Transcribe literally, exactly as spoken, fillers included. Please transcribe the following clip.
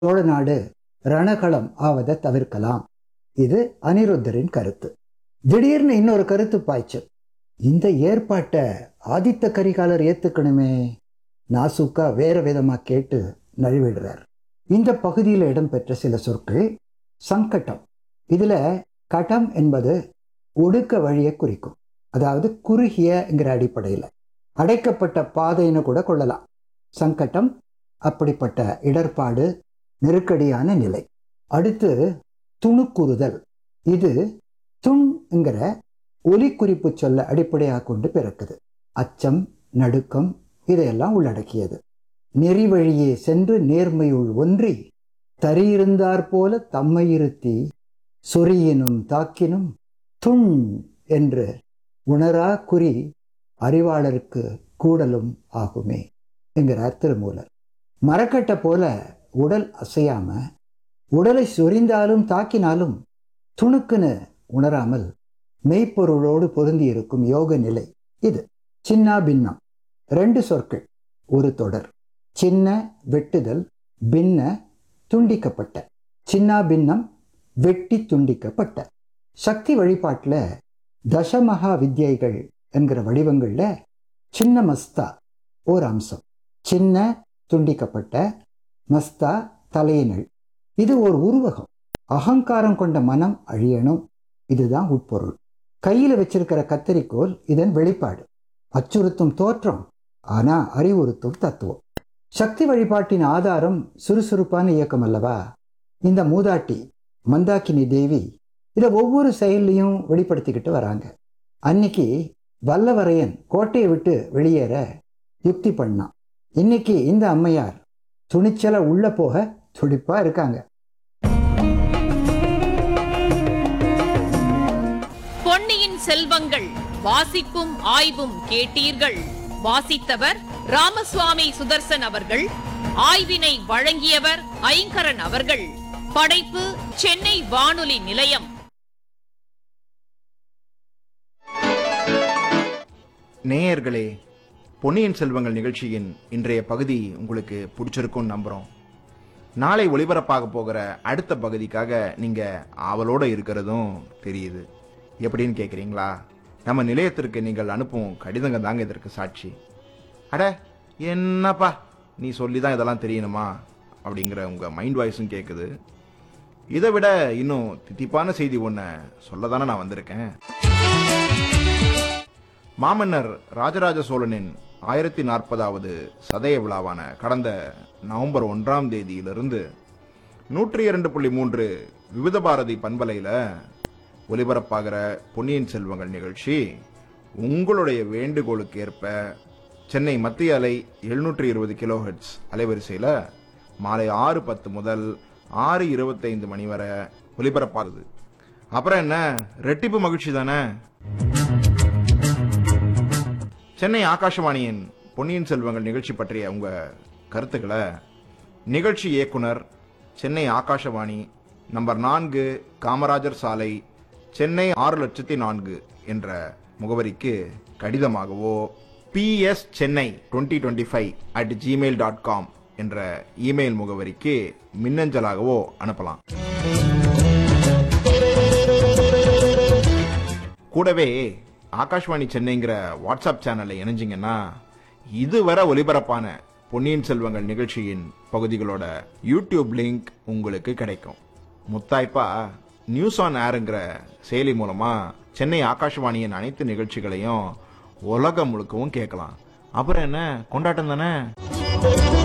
சோழ நாடு ரணகளம் ஆவதை தவிர்க்கலாம். இது அனிருத்தரின் கருத்து. திடீர்னு இன்னொரு கருத்து பாய்ச்சு. இந்த ஏற்பாட்டை ஆதித்த கரிகாலர் ஏத்துக்கணுமே. நாசுக்கா வேற விதமா கேட்டு நழுவிடுறார். இந்த பகுதியில் இடம்பெற்ற சில சொற்கள் சங்கட்டம். இதுல கட்டம் என்பது ஒடுக்க வழியை குறிக்கும். அதாவது குறுகியங்கிற அடிப்படையில் அடைக்கப்பட்ட பாதைன்னு கூட கொள்ளலாம். சங்கட்டம் அப்படிப்பட்ட இடர்பாடு, நெருக்கடியான நிலை. அடுத்து துணுக்குறுதல். இது துண்ங்கிற ஒலி குறிப்பு சொல்ல அடிப்படையாக கொண்டு பிறக்குது. அச்சம், நடுக்கம் இதையெல்லாம் உள்ளடக்கியது. நெறி வழியே சென்று நேர்மையுள் ஒன்றி தரியிருந்தாற் போல தம்மை இருத்தி சொறியினும் தாக்கினும் துண் என்று உணரா குறி அறிவாளருக்கு கூடலும் ஆகுமே என்கிறார் திருமூலர். மரக்கட்டை போல உடல் அசையாம உடலை சொரிந்தாலும் தாக்கினாலும் துணுக்குன்னு உணராமல் மெய்ப்பொருளோடு பொருந்தி இருக்கும் யோக நிலை இது. சின்னா பின்னம். ரெண்டு சொற்கள், ஒரு தொடர். சின்ன வெட்டுதல், பின்ன துண்டிக்கப்பட்ட. சின்னா பின்னம் வெட்டி துண்டிக்கப்பட்ட. சக்தி வழிபாட்டில் தசமகா வித்யைகள் என்கிற வடிவங்கள்ல சின்ன மஸ்தா ஓர் அம்சம். சின்ன துண்டிக்கப்பட்ட, மஸ்தா தலையினள். இது ஒரு உருவகம். அகங்காரம் கொண்ட மனம் அழியணும், இதுதான் உட்பொருள். கையில் வச்சிருக்கிற கத்தரிக்கோல் இதன் வெளிப்பாடு. அச்சுறுத்தும் தோற்றம், ஆனா அறிவுறுத்தும் தத்துவம். சக்தி வழிபாட்டின் ஆதாரம் சுறுசுறுப்பான இயக்கம் அல்லவா? இந்த மூதாட்டி மந்தாக்கினி தேவி இதை ஒவ்வொரு செயல்லையும் வெளிப்படுத்திக்கிட்டு வராங்க. அன்னைக்கு வல்லவரையன் கோட்டையை விட்டு வெளியேற யுக்தி பண்ணான். இன்னைக்கு இந்த அம்மையார் துணிச்சல உள்ள போக துடிப்பா இருக்காங்க. பொன்னியின் செல்வங்கள் வாசிப்பும் ஆய்வும் கேட்டீர்கள். வாசித்தவர் ராமசுவாமி சுதர்சன் அவர்கள். ஆய்வினை வழங்கியவர் ஐங்கரன் அவர்கள். படைப்பு சென்னை வானொலி நிலையம். நேயர்களே, பொன்னியின் செல்வங்கள் நிகழ்ச்சியின் இன்றைய பகுதி உங்களுக்கு பிடிச்சிருக்கும்னு நம்புறோம். நாளை ஒளிபரப்பாக போகிற அடுத்த பகுதிக்காக நீங்க ஆவலோட இருக்கிறதும் தெரியுது. எப்படின்னு கேட்குறீங்களா? நம்ம நிலையத்திற்கு நீங்கள் அனுப்பும் கடிதங்க தாங்க இதற்கு சாட்சி. அட என்னப்பா நீ சொல்லி தான் இதெல்லாம் தெரியணுமா அப்படிங்கிற உங்கள் மைண்ட் வாய்ஸும் கேட்குது. இதை விட இன்னும் தித்திப்பான செய்தி ஒன்று சொல்ல தானே நான் வந்திருக்கேன். மாமன்னர் ராஜராஜ சோழனின் ஆயிரத்தி நாற்பதாவது சதய விழாவான கடந்த நவம்பர் ஒன்றாம் தேதியிலிருந்து நூற்றி இரண்டு புள்ளி மூன்று விவித பாரதி பண்பலையில் ஒலிபரப்பாகிற பொன்னியின் செல்வங்கள் நிகழ்ச்சி உங்களுடைய வேண்டுகோளுக்கு ஏற்ப சென்னை மத்திய அலை எழுநூற்றி இருபது கிலோ ஹெர்ட்ஸ் அலைவரிசையில் மாலை ஆறு பத்து முதல் ஆறு இருபத்தைந்து மணி வரை ஒலிபரப்பாகுது. அப்புறம் என்ன, ரெட்டிப்பு மகிழ்ச்சி தானே. சென்னை ஆகாஷவாணியின் பொன்னியின் செல்வங்கள் நிகழ்ச்சி பற்றிய உங்க கருத்துக்களை நிகழ்ச்சி இயக்குனர், சென்னை ஆகாஷவாணி, நம்பர் நான்கு, காமராஜர் சாலை, சென்னை ஆறு லட்சத்தி நான்கு என்ற முகவரிக்கு கடிதமாகவோ B S Chennai twenty twenty five at Gmail dot com என்ற இமெயில் முகவரிக்கு மின்னஞ்சலாகவோ அனுப்பலாம். கூடவே ஆகாஷ்வாணி சென்னைங்கிற வாட்ஸ்அப் சேனல்ல இணைஞ்சிங்கன்னா இதுவரை ஒலிபரப்பான பொன்னியின் செல்வங்கள் நிகழ்ச்சியின் பகுதிகளோட யூடியூப் லிங்க் உங்களுக்கு கிடைக்கும். முத்தாய்ப்பா நியூஸ் ஆன் ஏருங்கிற செயலி மூலமா சென்னை ஆகாஷ்வாணியின் அனைத்து நிகழ்ச்சிகளையும் உலகம் முழுக்கவும் கேட்கலாம். அப்புறம் என்ன, கொண்டாட்டம் தானே.